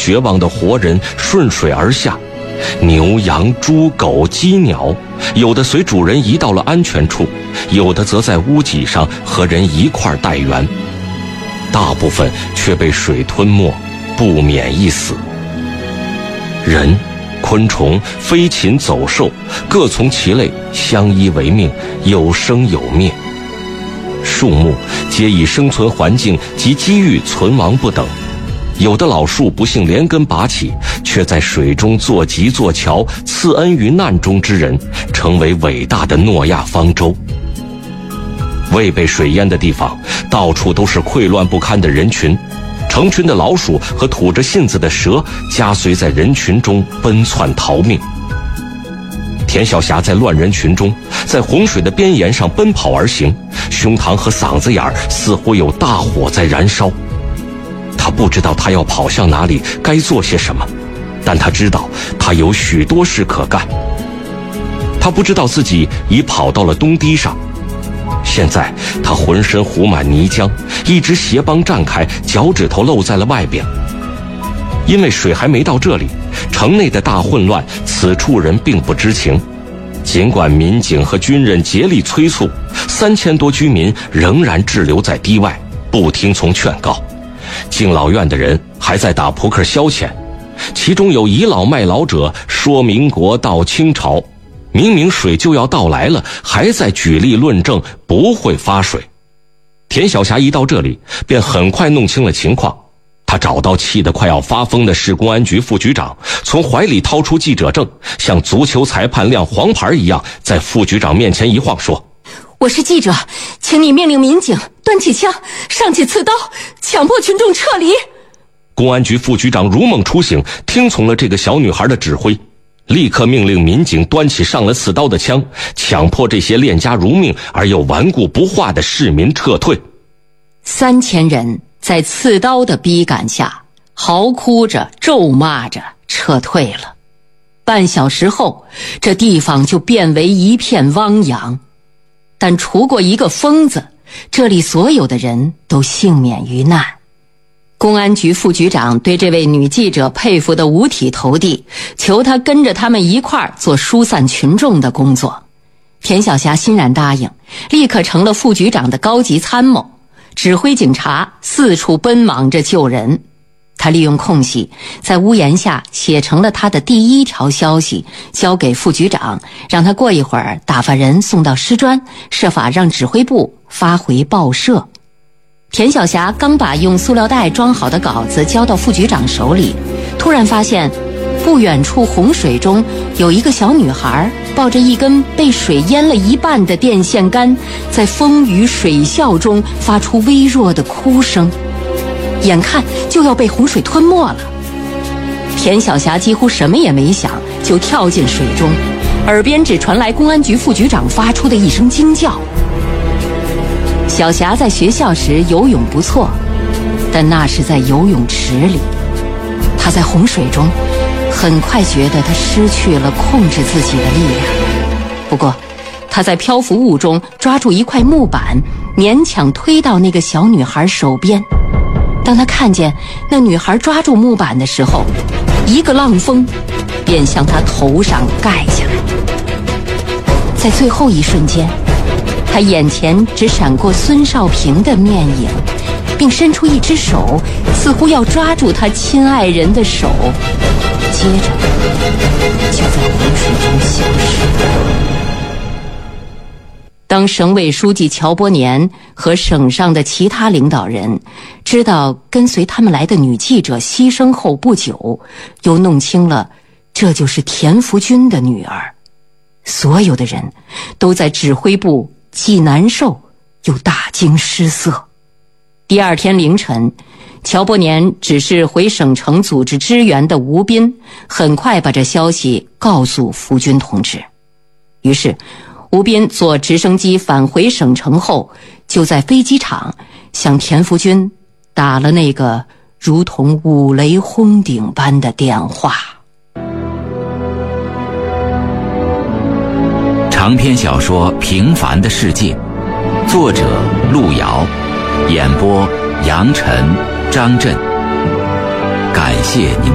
绝望的活人顺水而下，牛羊猪狗鸡鸟，有的随主人移到了安全处，有的则在屋脊上和人一块待援，大部分却被水吞没，不免一死。人、昆虫、飞禽走兽各从其类，相依为命，有生有灭。树木皆以生存环境及机遇存亡不等，有的老树不幸连根拔起，却在水中做脊做桥，赐恩于难中之人，成为伟大的诺亚方舟。未被水淹的地方，到处都是溃乱不堪的人群，成群的老鼠和吐着信子的蛇夹随在人群中奔窜逃命。田晓霞在乱人群中，在洪水的边沿上奔跑而行，胸膛和嗓子眼儿似乎有大火在燃烧。他不知道他要跑向哪里，该做些什么，但他知道他有许多事可干。他不知道自己已跑到了东堤上，现在他浑身糊满泥浆，一只鞋帮绽开，脚趾头露在了外边。因为水还没到这里，城内的大混乱，此处人并不知情。尽管民警和军人竭力催促，3000多居民仍然滞留在堤外，不听从劝告。敬老院的人还在打扑克消遣，其中有倚老卖老者说民国到清朝，明明水就要到来了，还在举例论证不会发水。田晓霞一到这里，便很快弄清了情况。他找到气得快要发疯的市公安局副局长，从怀里掏出记者证，像足球裁判亮黄牌一样，在副局长面前一晃，说： 我是记者，请你命令民警端起枪，上起刺刀，强迫群众撤离。 公安局副局长如梦初醒，听从了这个小女孩的指挥，立刻命令民警端起上了刺刀的枪，强迫这些恋家如命而又顽固不化的市民撤退。 3000人在刺刀的逼赶下，嚎哭着咒骂着撤退了。半小时后，这地方就变为一片汪洋。但除过一个疯子，这里所有的人都幸免于难。公安局副局长对这位女记者佩服得五体投地，求她跟着他们一块儿做疏散群众的工作。田晓霞欣然答应，立刻成了副局长的高级参谋，指挥警察四处奔忙着救人。他利用空隙，在屋檐下写成了他的第一条消息，交给副局长，让他过一会儿打发人送到师专，设法让指挥部发回报社。田晓霞刚把用塑料袋装好的稿子交到副局长手里，突然发现不远处洪水中有一个小女孩抱着一根被水淹了一半的电线杆，在风雨水啸中发出微弱的哭声，眼看就要被洪水吞没了。田晓霞几乎什么也没想，就跳进水中，耳边只传来公安局副局长发出的一声惊叫。小霞在学校时游泳不错，但那是在游泳池里。她在洪水中很快觉得她失去了控制自己的力量。不过她在漂浮物中抓住一块木板，勉强推到那个小女孩手边。当她看见那女孩抓住木板的时候，一个浪峰便向她头上盖下来。在最后一瞬间，他眼前只闪过孙少平的面影，并伸出一只手，似乎要抓住他亲爱人的手，接着就在洪水中消失。当省委书记乔伯年和省上的其他领导人知道跟随他们来的女记者牺牲后不久，又弄清了这就是田福军的女儿，所有的人都在指挥部既难受又大惊失色。第二天凌晨，乔伯年指示回省城组织支援的吴斌很快把这消息告诉福军同志。于是吴斌坐直升机返回省城后，就在飞机场向田福军打了那个如同五雷轰顶般的电话。 长篇小说《平凡的世界》，作者路遥，演播杨晨、张震。感谢您。